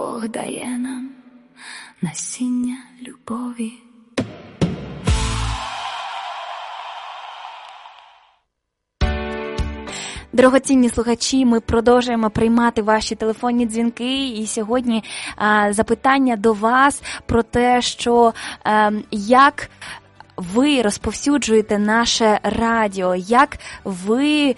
Бог дає нам насіння любові. Дорогоцінні слухачі, ми продовжуємо приймати ваші телефонні дзвінки, і сьогодні запитання до вас про те, що як ви розповсюджуєте наше радіо, як ви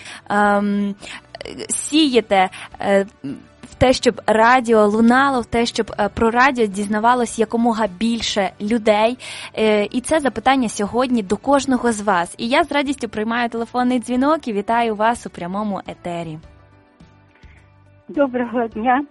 сієте в те, щоб радіо лунало, в те, щоб про радіо дізнавалось якомога більше людей. І це запитання сьогодні до кожного з вас. І я з радістю приймаю телефонний дзвінок і вітаю вас у прямому етері. Доброго дня.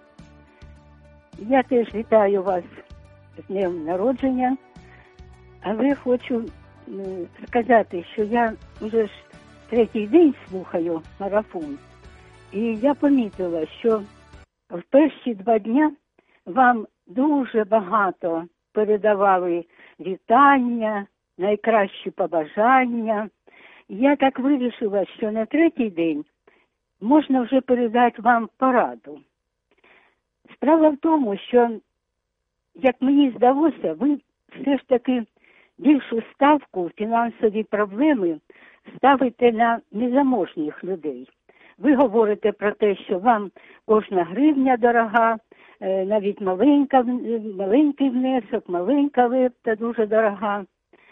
Я теж вітаю вас з днем народження. Але хочу сказати, що я вже ж третій день слухаю марафон. І я помітила, що в перші 2 дня вам дуже багато передавали вітання, найкращі побажання. Я так вирішила, що на третій день можна вже передати вам пораду. Справа в тому, що, як мені здалося, ви все ж таки більшу ставку в фінансові проблеми ставите на незаможних людей. Ви говорите про те, що вам кожна гривня дорога, навіть маленький внесок, маленька лепта дуже дорога.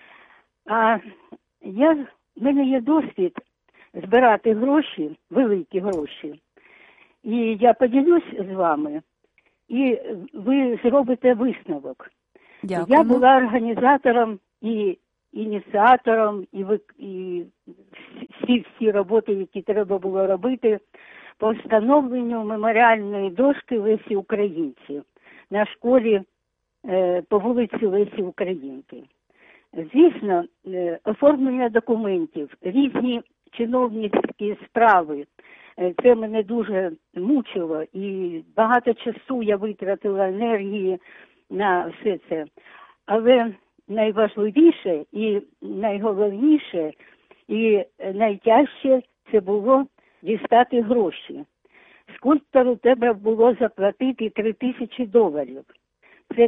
А в мене є досвід збирати гроші, великі гроші. І я поділюсь з вами, і ви зробите висновок. Дякую. Я була організатором і ініціатором, і всі роботи, які треба було робити по встановленню меморіальної дошки Лесі Українці на школі по вулиці Лесі Українки. Звісно, оформлення документів, різні чиновницькі справи, це мене дуже мучило, і багато часу я витратила енергії на все це. Але найважливіше і найголовніше і найтяжче це було дістати гроші. Скульптору треба було заплатити $3000. Це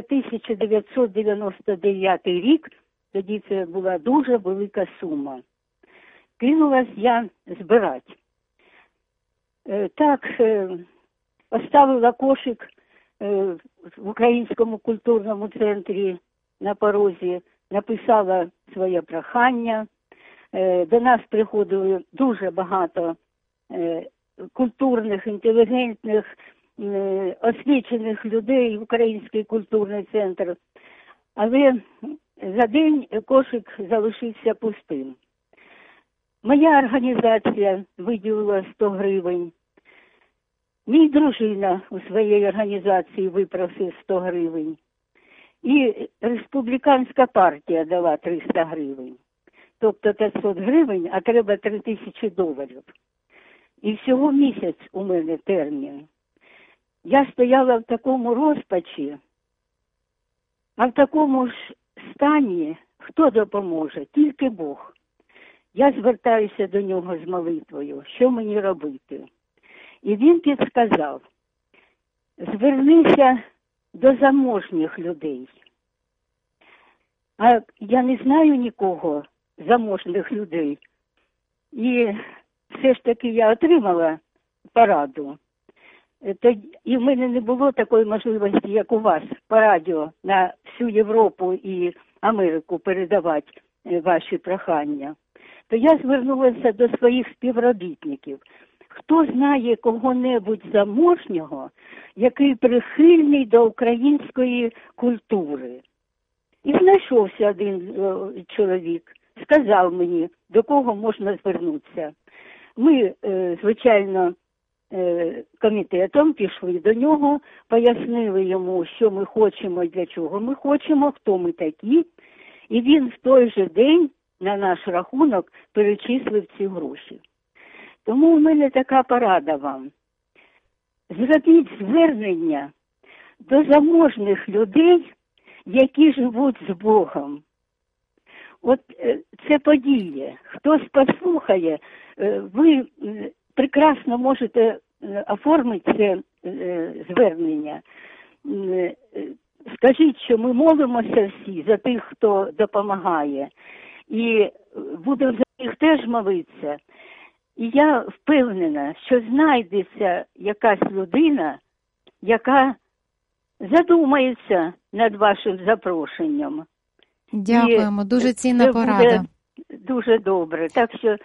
1999 рік, тоді це була дуже велика сума. Кинулась я збирати. Так, поставила кошик в Українському культурному центрі на порозі, написала своє прохання. До нас приходили дуже багато культурних, інтелігентних, освічених людей в Український культурний центр. Але за день кошик залишився пустим. Моя організація виділила 100 гривень. Мій дружина у своїй організації випросив 100 гривень. І республіканська партія дала 300 гривень. Тобто 500 гривень, а треба $3000. І всього місяць у мене термін. Я стояла в такому розпачі, а в такому ж стані хто допоможе? Тільки Бог. Я звертаюся до нього з молитвою, що мені робити. І він підсказав, звернися до заможніх людей. А я не знаю нікого заможних людей. І все ж таки я отримала пораду. І в мене не було такої можливості, як у вас, по радіо на всю Європу і Америку передавати ваші прохання. То я звернулася до своїх співробітників. Хто знає кого-небудь заможнього, який прихильний до української культури? І знайшовся один чоловік, сказав мені, до кого можна звернутися. Ми, звичайно, комітетом пішли до нього, пояснили йому, що ми хочемо і для чого ми хочемо, хто ми такі. І він в той же день на наш рахунок перечислив ці гроші. Тому у мене така порада вам. Зробіть звернення до заможних людей, які живуть з Богом. От це подія. Хтось послухає, ви прекрасно можете оформити це звернення. скажіть, що ми молимося всі за тих, хто допомагає. І будемо за них теж молитися. І я впевнена, що знайдеться якась людина, яка задумається над вашим запрошенням. Дякуємо, дуже цінна порада. Буде дуже добре. Так що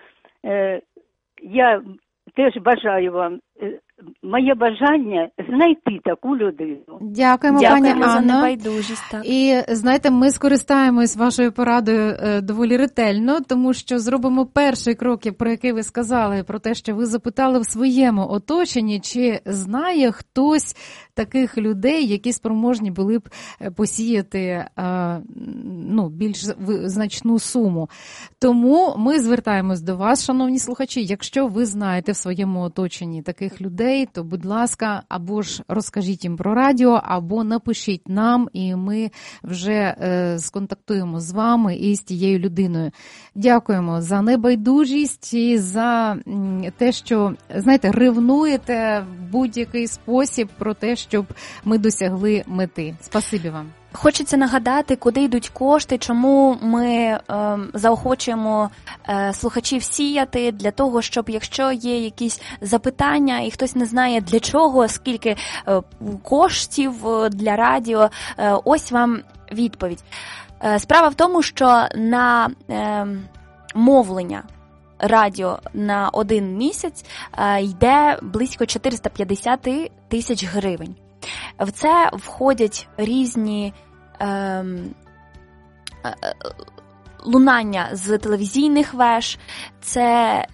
я теж бажаю вам, моє бажання знайти таку людину. Дякуємо, пані Анно. за небайдужість. Так. І, знаєте, ми скористаємось вашою порадою доволі ретельно, тому що зробимо перший крок, про який ви сказали, про те, що ви запитали в своєму оточенні, чи знає хтось таких людей, які спроможні були б посіяти більш значну суму. Тому ми звертаємось до вас, шановні слухачі, якщо ви знаєте в своєму оточенні таких людей, то, будь ласка, або ж розкажіть їм про радіо, або напишіть нам, і ми вже сконтактуємо з вами і з тією людиною. Дякуємо за небайдужість і за те, що, знаєте, ревнуєте в будь-який спосіб про те, щоб ми досягли мети. Спасибі вам. Хочеться нагадати, куди йдуть кошти, чому ми заохочуємо слухачів сіяти, для того, щоб якщо є якісь запитання і хтось не знає для чого, скільки коштів для радіо, ось вам відповідь. Справа в тому, що на мовлення радіо на 1 місяць йде близько 450 тисяч гривень. В це входять різні лунання з телевізійних веж, це